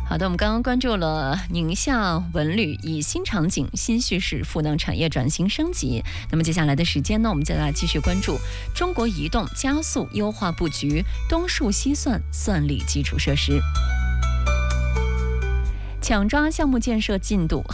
好的，我们刚刚关注了宁夏文旅以新场景、新叙事赋能产业转型升级。那么接下来的时间呢，我们再来继续关注中国移动加速优化布局东数西算算力基础设施，抢抓项目建设进度。